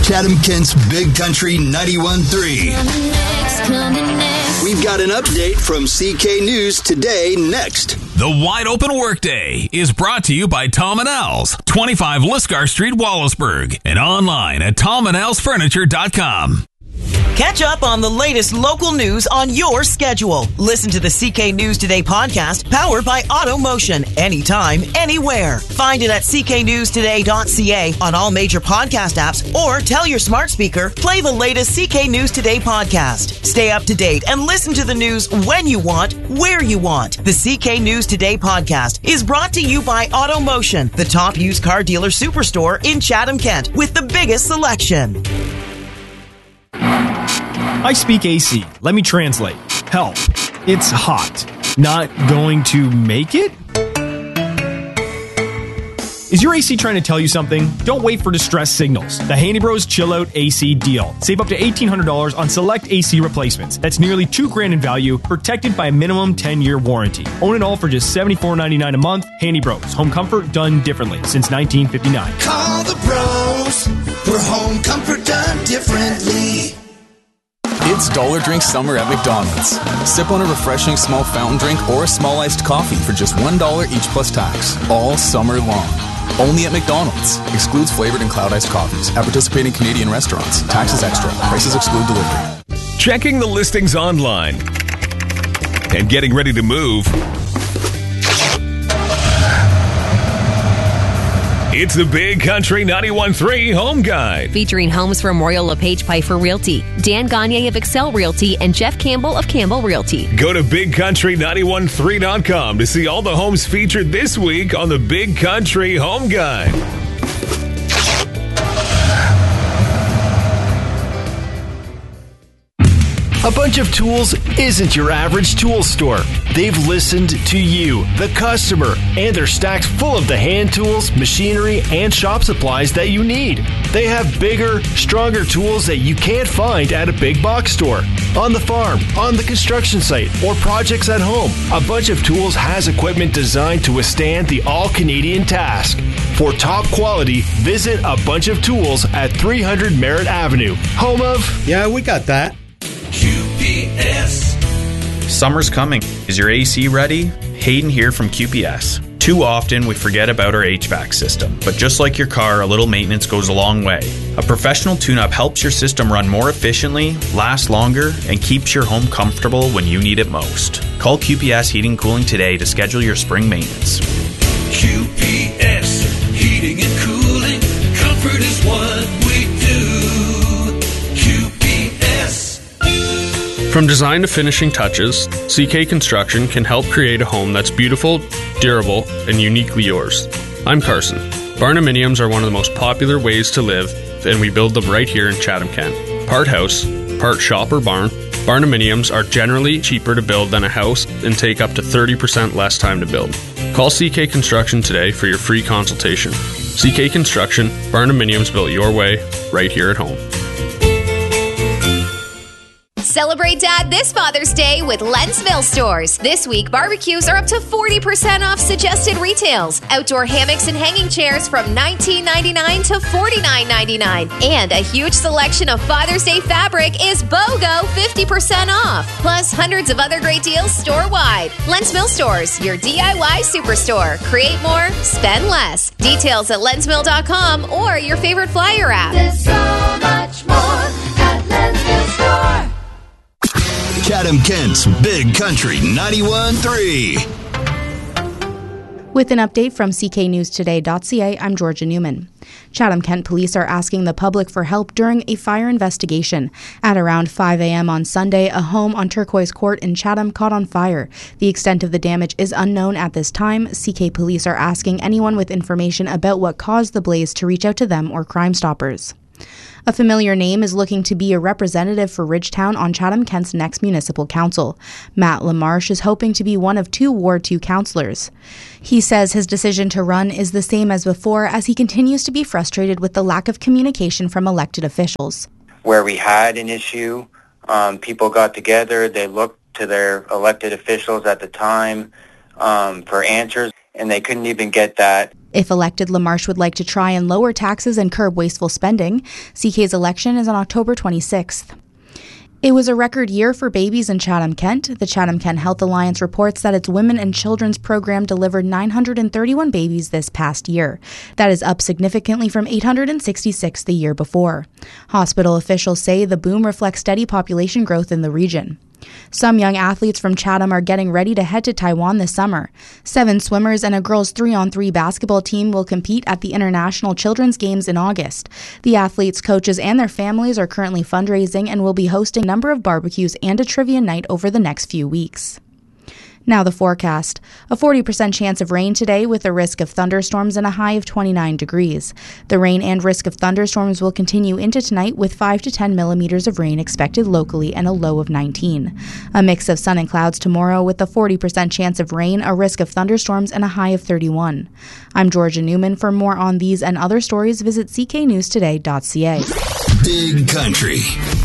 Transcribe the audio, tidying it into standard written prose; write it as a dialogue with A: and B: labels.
A: Chatham-Kent's Big Country 91.3. We've got an update from CK News Today next.
B: The Wide Open Workday is brought to you by Tom & Al's, 25 Lisgar Street, Wallaceburg, and online at tomandalsfurniture.com.
C: Catch up on the latest local news on your schedule. Listen to the CK News Today podcast, powered by AutoMotion, anytime, anywhere. Find it at cknewstoday.ca on all major podcast apps, or tell your smart speaker, play the latest CK News Today podcast. Stay up to date and listen to the news when you want, where you want. The CK News Today podcast is brought to you by AutoMotion, the top used car dealer superstore in Chatham-Kent, with the biggest selection.
D: I speak AC. Let me translate. Help. It's hot. Not going to make it? Is your AC trying to tell you something? Don't wait for distress signals. The Handy Bros Chill Out AC deal. Save up to $1,800 on select AC replacements. That's nearly $2,000 in value, protected by a minimum 10-year warranty. Own it all for just $74.99 a month. Handy Bros. Home comfort done differently since 1959.
E: Call the bros for home comfort done differently.
F: It's Dollar Drink Summer at McDonald's. Sip on a refreshing small fountain drink or a small iced coffee for just $1 each plus tax, all summer long. Only at McDonald's. Excludes flavored and cloud iced coffees at participating Canadian restaurants. Taxes extra. Prices exclude delivery.
B: Checking the listings online and getting ready to move. It's the Big Country 91.3 Home Guide.
G: Featuring homes from Royal LePage Piper Realty, Dan Gagne of Excel Realty, and Jeff Campbell of Campbell Realty.
B: Go to BigCountry913.com to see all the homes featured this week on the Big Country Home Guide.
H: A Bunch of Tools isn't your average tool store. They've listened to you, the customer, and they're stacked full of the hand tools, machinery, and shop supplies that you need. They have bigger, stronger tools that you can't find at a big box store. On the farm, on the construction site, or projects at home, A Bunch of Tools has equipment designed to withstand the all-Canadian task. For top quality, visit A Bunch of Tools at 300 Merritt Avenue, home of...
I: Yeah, we got that.
E: QPS.
J: Summer's coming. Is your AC ready? Hayden here from QPS. Too often we forget about our HVAC system, but just like your car, a little maintenance goes a long way. A professional tune-up helps your system run more efficiently, last longer, and keeps your home comfortable when you need it most. Call QPS Heating and Cooling today to schedule your spring maintenance.
E: QPS, heating and cooling, comfort is what we do.
K: From design to finishing touches, CK Construction can help create a home that's beautiful, durable, and uniquely yours. I'm Carson. Barnuminiums are one of the most popular ways to live, and we build them right here in Chatham-Kent. Part house, part shop or barn, Barnuminiums are generally cheaper to build than a house and take up to 30% less time to build. Call CK Construction today for your free consultation. CK Construction, Barnuminiums built your way, right here at home.
G: Celebrate Dad this Father's Day with Lensville Stores. This week, barbecues are up to 40% off suggested retails. Outdoor hammocks and hanging chairs from $19.99 to $49.99. And a huge selection of Father's Day fabric is BOGO 50% off. Plus, hundreds of other great deals store-wide. Lensville Stores, your DIY superstore. Create more, spend less. Details at lensmill.com or your favorite flyer app.
E: There's so much more at Lensville Store.
A: Chatham-Kent's Big Country 91.3.
L: With an update from cknewstoday.ca, I'm Georgia Newman. Chatham-Kent police are asking the public for help during a fire investigation. At around 5 a.m. on Sunday, a home on Turquoise Court in Chatham caught on fire. The extent of the damage is unknown at this time. CK police are asking anyone with information about what caused the blaze to reach out to them or Crime Stoppers. A familiar name is looking to be a representative for Ridgetown on Chatham-Kent's next municipal council. Matt LaMarche is hoping to be one of two Ward 2 councillors. He says his decision to run is the same as before, as he continues to be frustrated with the lack of communication from elected officials.
M: Where we had an issue, people got together, they looked to their elected officials at the time for answers, and they couldn't even get that
L: If elected, LaMarche would like to try and lower taxes and curb wasteful spending. CK's election is on October 26th. It was a record year for babies in Chatham-Kent. The Chatham-Kent Health Alliance reports that its Women and Children's program delivered 931 babies this past year. That is up significantly from 866 the year before. Hospital officials say the boom reflects steady population growth in the region. Some young athletes from Chatham are getting ready to head to Taiwan this summer. 7 swimmers and a girls' 3-on-3 basketball team will compete at the International Children's Games in August. The athletes, coaches, and their families are currently fundraising and will be hosting a number of barbecues and a trivia night over the next few weeks. Now the forecast. A 40% chance of rain today with a risk of thunderstorms and a high of 29 degrees. The rain and risk of thunderstorms will continue into tonight with 5 to 10 millimeters of rain expected locally and a low of 19. A mix of sun and clouds tomorrow with a 40% chance of rain, a risk of thunderstorms, and a high of 31. I'm Georgia Newman. For more on these and other stories, visit cknewstoday.ca.
A: Big Country